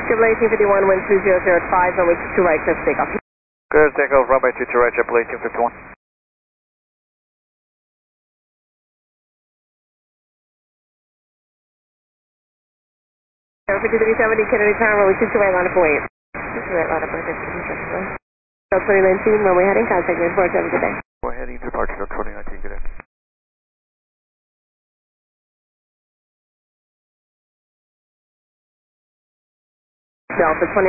JetBlue 1851, wind 2005, runway 22 right, clear for takeoff. Clear takeoff, runway 22 right, JetBlue 1851. Air 5370, Kennedy Tower, runway 22 right, line up for wave. 22 right, line up for wave. 2019, runway heading, contact me, report, have a good day. We're heading departure 2019, good day. Delta 20.